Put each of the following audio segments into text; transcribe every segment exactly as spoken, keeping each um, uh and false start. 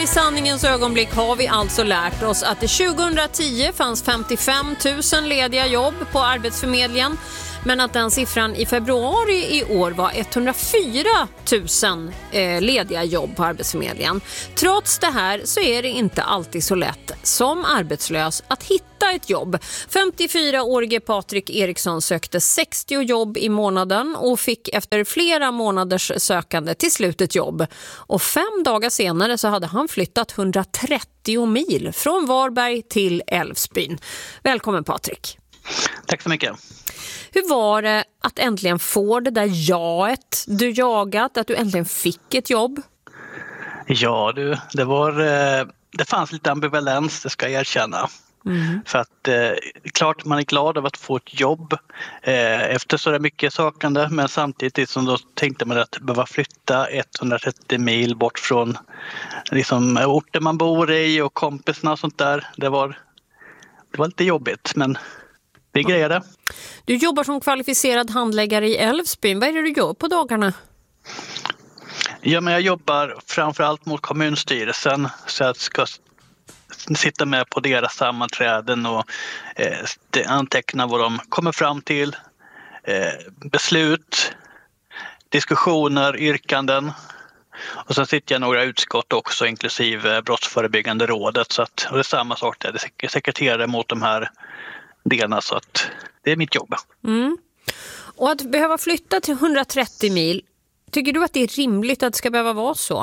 sanningens ögonblick har vi alltså lärt oss att det tjugohundratio fanns femtiofem tusen lediga jobb på Arbetsförmedlingen, men att den siffran i februari i år var etthundrafyra tusen eh, lediga jobb på Arbetsförmedlingen. Trots det här så är det inte alltid så lätt som arbetslös att hitta ett jobb. femtiofyraårige Patrik Eriksson sökte sextio jobb i månaden och fick efter flera månaders sökande till slut ett jobb. Och fem dagar senare så hade han flyttat hundratrettio mil från Varberg till Älvsbyn. Välkommen Patrik. Tack så mycket. Hur var det att äntligen få det där jaet du jagat, att du äntligen fick ett jobb? Ja du, det var det fanns lite ambivalens, det ska jag erkänna. Mm. För att eh, klart man är glad över att få ett jobb eh, efter så är det mycket sakande, men samtidigt som då tänkte man att behöva flytta etthundratrettio mil bort från liksom, orten man bor i och kompisarna och sånt där. Det var, det var lite jobbigt, men vi grejade. Du jobbar som kvalificerad handläggare i Älvsbyn. Vad är det du gör på dagarna? Ja, men jag jobbar framförallt mot kommunstyrelsen, så jag ska sitta med på deras sammanträden och eh, anteckna vad de kommer fram till. Eh, beslut, diskussioner, yrkanden. Och sen sitter jag i några utskott också, inklusive Brottsförebyggande rådet. Så att, och det är samma sak där, det är sekreterare mot de här delarna, så att det är mitt jobb. Mm. Och att behöva flytta till hundratrettio mil, tycker du att det är rimligt att det ska behöva vara så?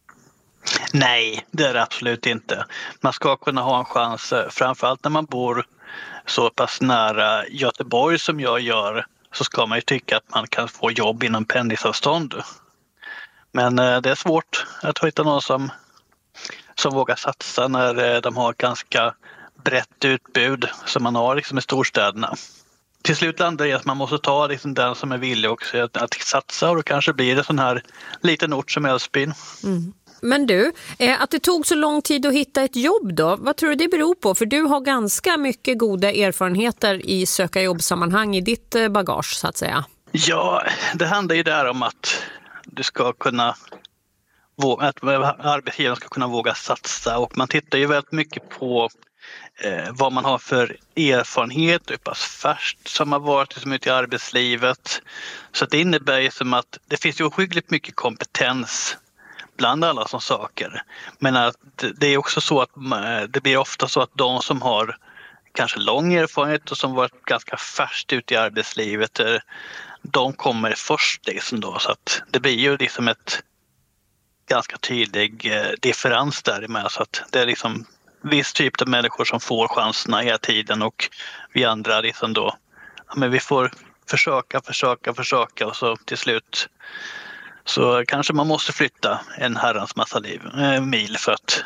Nej, det är det absolut inte. Man ska kunna ha en chans, framförallt när man bor så pass nära Göteborg som jag gör, så ska man ju tycka att man kan få jobb inom pendlingsavstånd. Men det är svårt att hitta någon som, som vågar satsa när de har ganska brett utbud som man har liksom i storstäderna. Till slut landar det i att man måste ta liksom den som är villig också att, att satsa, och då kanske blir det sån här liten ort som Älvsbyn. Mm. Men du, att det tog så lång tid att hitta ett jobb då, vad tror du det beror på? För du har ganska mycket goda erfarenheter i söka jobbsammanhang i ditt bagage så att säga. Ja, det handlar ju där om att du ska kunna att arbetsgivaren ska kunna våga satsa, och man tittar ju väldigt mycket på eh, vad man har för erfarenhet, hur pass färskt som har varit liksom ute i arbetslivet. Så det innebär ju som att det finns ju ohyggligt mycket kompetens bland alla som saker. Men att det är också så att det blir ofta så att de som har kanske lång erfarenhet och som varit ganska färskt ute i arbetslivet, de kommer först liksom då, så att det blir ju liksom ett ganska tydlig differens däremellan, så att det är liksom viss typ av människor som får chanserna hela tiden, och vi andra liksom då, ja, men vi får försöka, försöka, försöka, och så till slut så kanske man måste flytta en herrans massa liv, äh, mil för att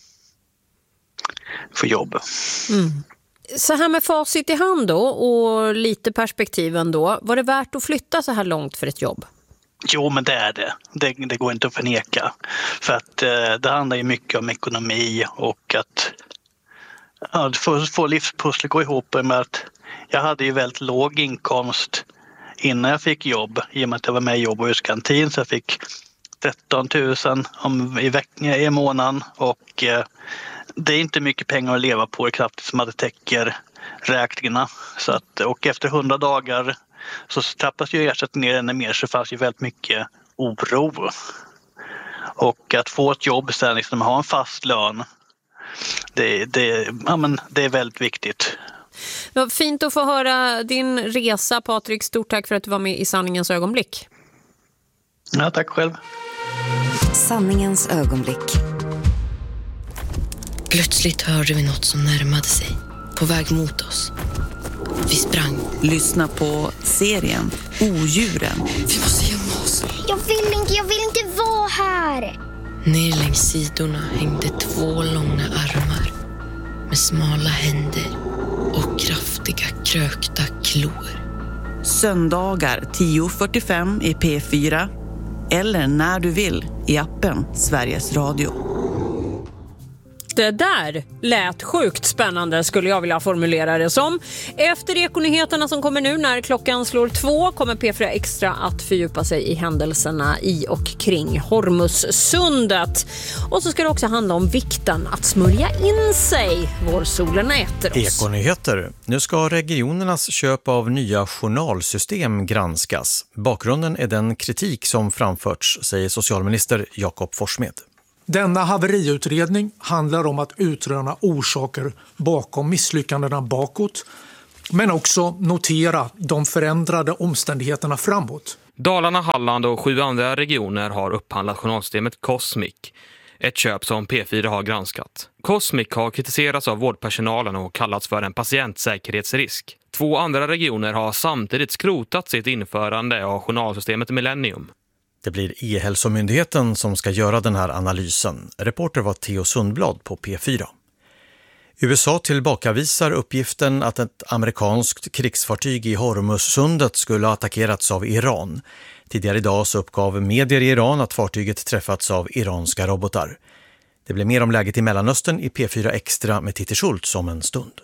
få jobb. Mm. Så här med facit i hand då och lite perspektiven då, var det värt att flytta så här långt för ett jobb? Jo, men det är det. Det, det går inte att förneka. För att eh, det handlar ju mycket om ekonomi och att ja, få, få livspusslet gå ihop med att jag hade ju väldigt låg inkomst innan jag fick jobb, i och med att jag var med i jobb och huskantin, så jag fick tretton tusen om, i, veck- i månaden, och eh, det är inte mycket pengar att leva på, det knappt som att det täcker räkningarna. Så att, och efter hundra dagar så trappas ju ersättningen ner ännu mer, så fanns ju väldigt mycket oro. Och att få ett jobb sen, liksom ha en fast lön, det, det, ja, men det är väldigt viktigt. Det var fint att få höra din resa, Patrik. Stort tack för att du var med i Sanningens ögonblick. Ja, tack själv. Sanningens ögonblick. Plötsligt hörde vi något som närmade sig, på väg mot oss. Vi sprang. Lyssna på serien Odjuren. Vi måste gömma oss. Jag vill inte, jag vill inte vara här. Ner längs sidorna hängde två långa armar med smala händer och kraftiga krökta klor. Söndagar tio fyrtiofem i P fyra eller när du vill i appen Sveriges Radio. Det där lät sjukt spännande skulle jag vilja formulera det som. Efter ekonyheterna som kommer nu när klockan slår två kommer P fyra Extra att fördjupa sig i händelserna i och kring Hormuzsundet. Och så ska det också handla om vikten att smörja in sig. Vårsolen äter oss. Ekonyheter. Nu ska regionernas köp av nya journalsystem granskas. Bakgrunden är den kritik som framförts, säger socialminister Jakob Forssmed. Denna haveriutredning handlar om att utröna orsaker bakom misslyckandena bakåt, men också notera de förändrade omständigheterna framåt. Dalarna, Halland och sju andra regioner har upphandlat journalsystemet Cosmic, ett köp som P fyra har granskat. Cosmic har kritiserats av vårdpersonalen och kallats för en patientsäkerhetsrisk. Två andra regioner har samtidigt skrotat sitt införande av journalsystemet Millennium. Det blir E-hälsomyndigheten som ska göra den här analysen. Reporter var Theo Sundblad på P fyra. U S A tillbakavisar uppgiften att ett amerikanskt krigsfartyg i Hormuzsundet skulle ha attackerats av Iran. Tidigare idag så uppgav medier i Iran att fartyget träffats av iranska robotar. Det blir mer om läget i Mellanöstern i P fyra Extra med Titti Schultz om en stund.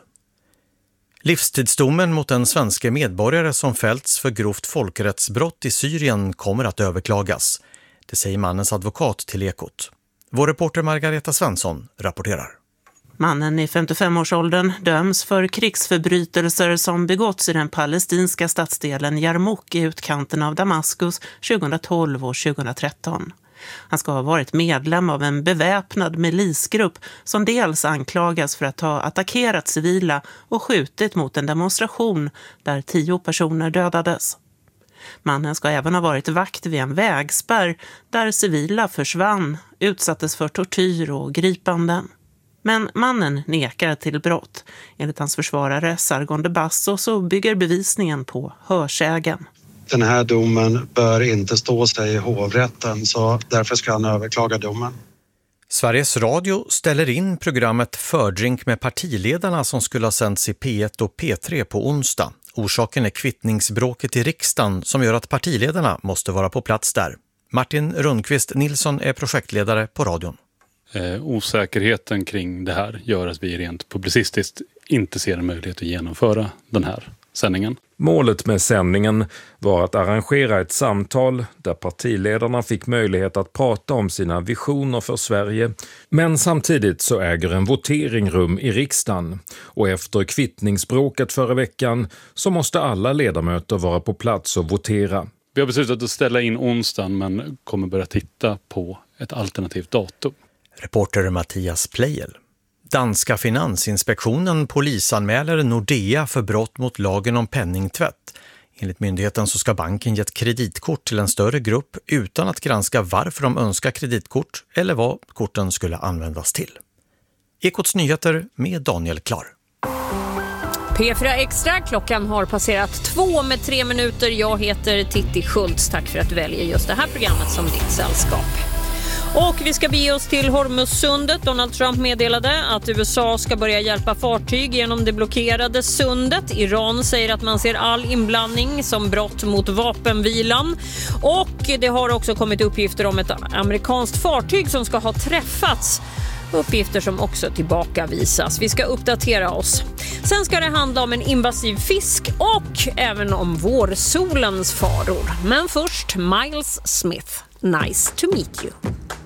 Livstidsdomen mot en svenska medborgare som fällts för grovt folkrättsbrott i Syrien kommer att överklagas. Det säger mannens advokat till Ekot. Vår reporter Margareta Svensson rapporterar. Mannen i femtiofem-årsåldern döms för krigsförbrytelser som begåtts i den palestinska stadsdelen Jarmouk i utkanten av Damaskus tjugohundratolv och tjugohundratretton. Han ska ha varit medlem av en beväpnad milisgrupp som dels anklagas för att ha attackerat civila och skjutit mot en demonstration där tio personer dödades. Mannen ska även ha varit vakt vid en vägspärr där civila försvann, utsattes för tortyr och gripanden. Men mannen nekar till brott. Enligt hans försvarare Sargon de Basso så bygger bevisningen på hörsägen. Den här domen bör inte stå sig i hovrätten, så därför ska han överklaga domen. Sveriges Radio ställer in programmet Fördrink med partiledarna som skulle ha sänts i P ett och P tre på onsdag. Orsaken är kvittningsbråket i riksdagen som gör att partiledarna måste vara på plats där. Martin Rundqvist Nilsson är projektledare på radion. Eh, osäkerheten kring det här gör att vi rent publicistiskt inte ser en möjlighet att genomföra den här sändningen. Målet med sändningen var att arrangera ett samtal där partiledarna fick möjlighet att prata om sina visioner för Sverige. Men samtidigt så äger en votering rum i riksdagen. Och efter kvittningsbråket förra veckan så måste alla ledamöter vara på plats och votera. Vi har beslutat att ställa in onsdagen men kommer börja titta på ett alternativt datum. Reporter Mattias Pleijel. Danska finansinspektionen polisanmäler Nordea för brott mot lagen om penningtvätt. Enligt myndigheten så ska banken gett kreditkort till en större grupp utan att granska varför de önskar kreditkort eller vad korten skulle användas till. Ekots nyheter med Daniel Klar. P fyra Extra, klockan har passerat två med tre minuter. Jag heter Titti Schultz. Tack för att du väljer just det här programmet som ditt sällskap. Och vi ska bege oss till Hormuzsundet. Donald Trump meddelade att U S A ska börja hjälpa fartyg genom det blockerade sundet. Iran säger att man ser all inblandning som brott mot vapenvilan. Och det har också kommit uppgifter om ett amerikanskt fartyg som ska ha träffats. Uppgifter som också tillbakavisas. Vi ska uppdatera oss. Sen ska det handla om en invasiv fisk och även om vårsolens faror. Men först Miles Smith. Nice to meet you.